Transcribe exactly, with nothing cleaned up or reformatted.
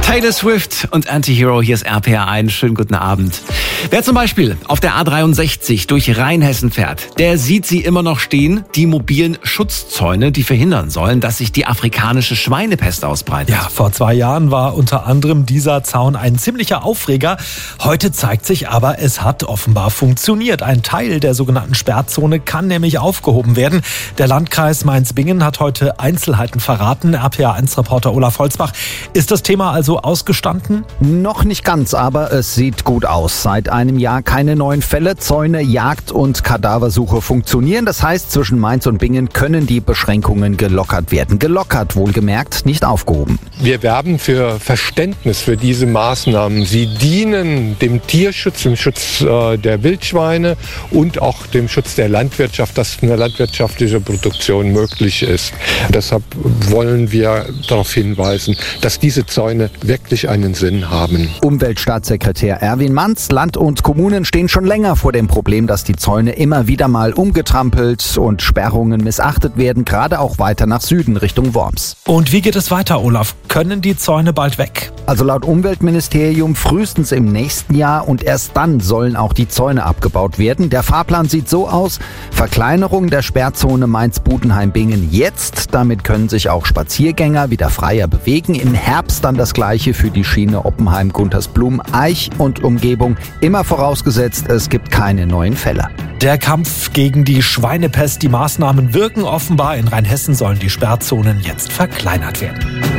Taylor Swift und Anti-Hero, hier ist R P R eins. Schönen guten Abend. Wer zum Beispiel auf der A dreiundsechzig durch Rheinhessen fährt, der sieht sie immer noch stehen, die mobilen Schutzzäune, die verhindern sollen, dass sich die afrikanische Schweinepest ausbreitet. Ja, vor zwei Jahren war unter anderem dieser Zaun ein ziemlicher Aufreger. Heute zeigt sich aber, es hat offenbar funktioniert. Ein Teil der sogenannten Sperrzone kann nämlich aufgehoben werden. Der Landkreis Mainz-Bingen hat heute Einzelheiten verraten. R P R eins Reporter Olaf Holzbach. Ist das Thema also ausgestanden? Noch nicht ganz, aber es sieht gut aus. Seit einem Jahr keine neuen Fälle. Zäune, Jagd und Kadaversuche funktionieren. Das heißt, zwischen Mainz und Bingen können die Beschränkungen gelockert werden. Gelockert, wohlgemerkt, nicht aufgehoben. Wir werben für Verständnis für diese Maßnahmen. Sie dienen dem Tierschutz, dem Schutz äh, der Wildschweine und auch dem Schutz der Landwirtschaft, dass eine landwirtschaftliche Produktion möglich ist. Deshalb wollen wir darauf hinweisen, dass diese Zäune wirklich einen Sinn haben. Umweltstaatssekretär Erwin Manz, Land und Kommunen stehen schon länger vor dem Problem, dass die Zäune immer wieder mal umgetrampelt und Sperrungen missachtet werden, gerade auch weiter nach Süden Richtung Worms. Und wie geht es weiter, Olaf? Können die Zäune bald weg? Also laut Umweltministerium frühestens im nächsten Jahr und erst dann sollen auch die Zäune abgebaut werden. Der Fahrplan sieht so aus: Verkleinerung der Sperrzone Mainz-Budenheim-Bingen jetzt. Damit können sich auch Spaziergänger wieder freier bewegen. Im Herbst dann das Gleiche für die Schiene Oppenheim-Guntersblum, Eich und Umgebung. Immer vorausgesetzt, es gibt keine neuen Fälle. Der Kampf gegen die Schweinepest, die Maßnahmen wirken offenbar. In Rheinhessen sollen die Sperrzonen jetzt verkleinert werden.